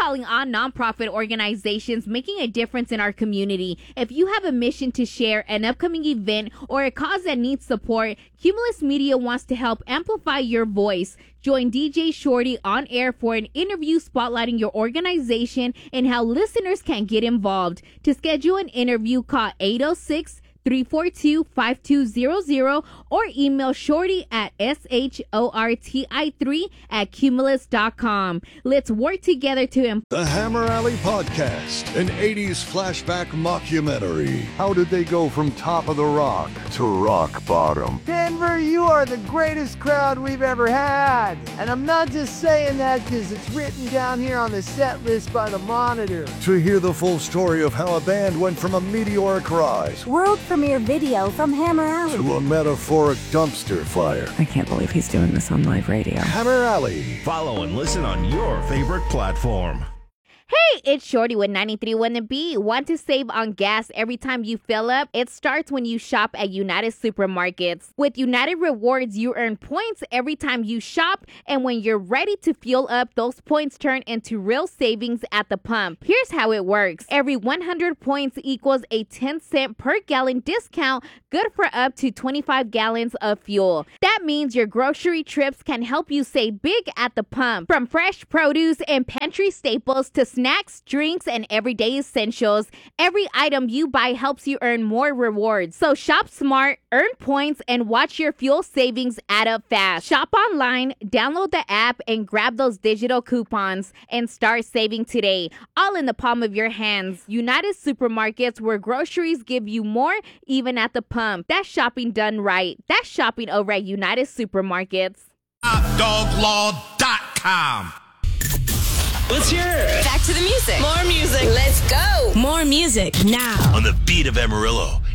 calling on nonprofit organizations making a difference in our community. If you have a mission to share, an upcoming event, or a cause that needs support, Cumulus Media wants to help amplify your voice. Join DJ Shorty on air for an interview spotlighting your organization and how listeners can get involved. To schedule an interview, call 806-342-5200 or email shorty at shorti3@cumulus.com. Let's work together to The Hammer Alley Podcast, an 80s flashback mockumentary. How did they go from top of the rock to rock bottom? Denver, you are the greatest crowd we've ever had. And I'm not just saying that because it's written down here on the set list by the Monitor. To hear the full story of how a band went from a meteoric rise World premiere video from Hammer Alley to a metaphoric dumpster fire. I can't believe he's doing this on live radio. Hammer Alley. Follow and listen on your favorite platform. Hey, it's Shorty with 93.1 The Beat. Want to save on gas every time you fill up? It starts when you shop at United Supermarkets. With United Rewards, you earn points every time you shop, and when you're ready to fuel up, those points turn into real savings at the pump. Here's how it works. Every 100 points equals a 10-cent per gallon discount, good for up to 25 gallons of fuel. That means your grocery trips can help you save big at the pump. From fresh produce and pantry staples to snacks, drinks, and everyday essentials, every item you buy helps you earn more rewards. So shop smart, earn points, and watch your fuel savings add up fast. Shop online, download the app, and grab those digital coupons and start saving today. All in the palm of your hands. United Supermarkets, where groceries give you more, even at the pump. That's shopping done right. That's shopping over at United Supermarkets. HotDogLaw.com. Let's hear it. Back to the music. More music. Let's go. More music now. On the beat of Amarillo,